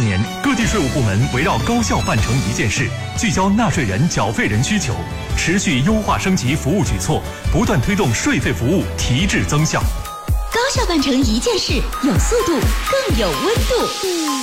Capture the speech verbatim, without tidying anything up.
年，各地税务部门围绕高效办成一件事，聚焦纳税人、缴费人需求，持续优化升级服务举措，不断推动税费服务提质增效。 高效办成一件事，有速度，更有温度。